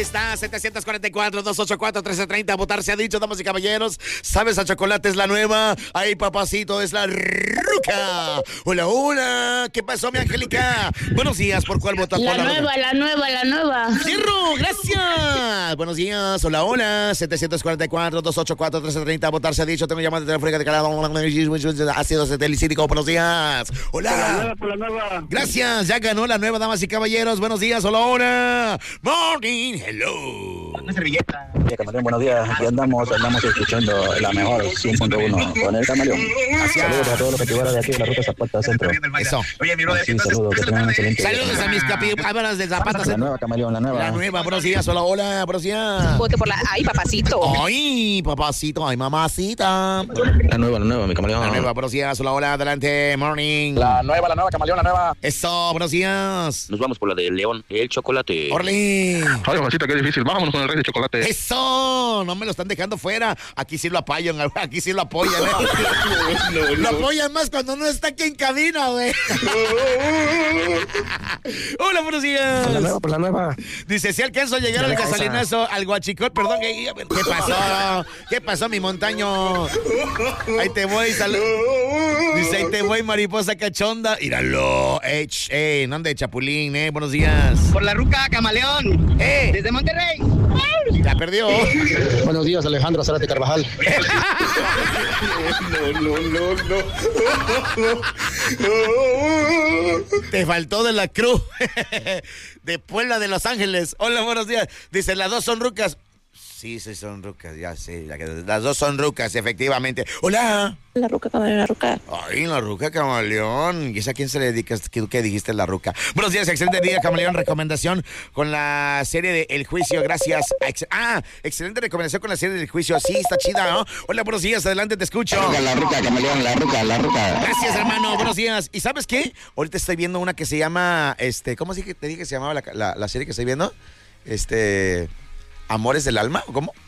está, 744-284-1330. Votar se ha dicho, damas y caballeros. ¿Sabes? A chocolate es la nueva. Ay, papacito, es la ruca. Hola, hola. ¿Qué pasó, mi Angélica? Buenos días, ¿por cuál votas? La nueva. ¡Cierro! ¡Gracias! Buenos días, hola, hola. 744-284-1330. Votar se ha dicho. Tengo llamada telefónica de calado. Ácido salicílico. Buenos días. Hola. Por la nueva. Gracias, ya ganó la nueva, damas y caballeros. Buenos días, hola, hola. Morning, hello. Una servilleta. Camaleón, buenos días. Aquí andamos escuchando la mejor 100.1 con el Camaleón. Saludos a todos los capibaras de aquí de la ruta Zapata Centro. Eso. Oye, mi brother, Sí, saludos, que tengan un excelente. Saludos a mis capibaras de Zapata. La nueva, Camaleón, la nueva. La nueva, buenos días, hola, hola, buenos días. Vote por la... Ay, papacito. Ay, papacito, ay, mamacita. La nueva, mi Camaleón. La nueva, buenos días, hola, hola, adelante, morning. La nueva, Camaleón, la nueva. Eso, buenos días. Nos vamos por la de León, el chocolate. Orly. Ay, mamacita, qué difícil. Vámonos con el rey de chocolate. Eso, no me lo están dejando fuera. Aquí sí lo apoyan, aquí sí lo apoyan. Lo apoyan más cuando no está aquí en cabina, güey. Hola, buenos días. La nueva. Dice, si alcanzo a llegar al gasolinazo, al guachicol, perdón, ¿qué pasó? ¿Qué pasó, mi montaño? Ahí te voy, Dice, ahí te voy, mariposa cachonda. Míralo, no ande chapulín, buenos días. Por la ruca, Camaleón. Desde Monterrey. Ya perdió. Buenos días, Alejandro Zárate Carvajal. Te faltó de la Cruz. De Puebla de Los Ángeles. Hola, buenos días. Dice, las dos son rucas. Sí, son rucas, ya sé. Las dos son rucas, efectivamente. Hola. La ruca, Camaleón, la ruca. Ay, la ruca, Camaleón. ¿Y esa a quién se le dedica? ¿Qué dijiste, la ruca? Buenos días, excelente día, Camaleón. Recomendación con la serie de El Juicio, gracias. Excelente recomendación con la serie del Juicio. Sí, está chida, ¿no? Hola, buenos días, adelante, te escucho. La ruca, Camaleón, la ruca. Gracias, hermano, buenos días. ¿Y sabes qué? Ahorita estoy viendo una que se llama, ¿cómo sí que te dije que se llamaba la serie que estoy viendo? ¿Amores del alma? ¿O cómo?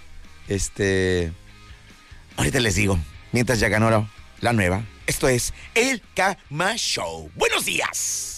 Ahorita les digo. Mientras ya ganó la nueva. Esto es El Cama Show. ¡Buenos días!